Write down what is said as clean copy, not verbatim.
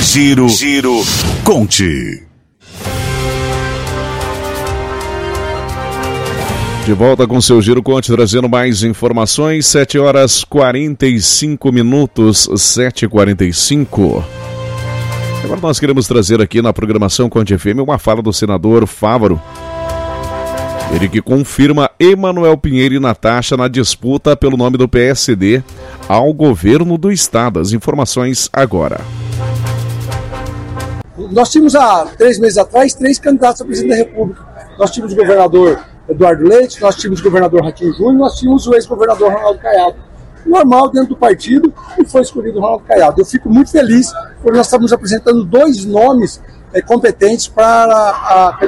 Giro Conte. De volta com seu Giro Conte, trazendo mais informações, 7h45, 7h45. Agora nós queremos trazer aqui na programação Conte FM uma fala do senador Fávaro. Ele que confirma Emanuel Pinheiro e Natasha na disputa pelo nome do PSD ao governo do estado. As informações agora. Nós tínhamos há 3 meses atrás 3 candidatos a presidente da República. Nós tínhamos o governador Eduardo Leite, nós tínhamos o governador Ratinho Júnior, nós tínhamos o ex-governador Ronaldo Caiado. Normal dentro do partido, e foi escolhido o Ronaldo Caiado. Eu fico muito feliz porque nós estamos apresentando 2 nomes competentes para a